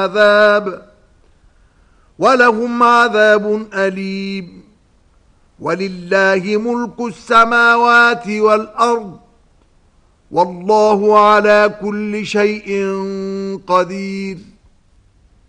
عذاب ولهم عذاب أليم. ولله ملك السماوات والأرض والله على كل شيء قدير.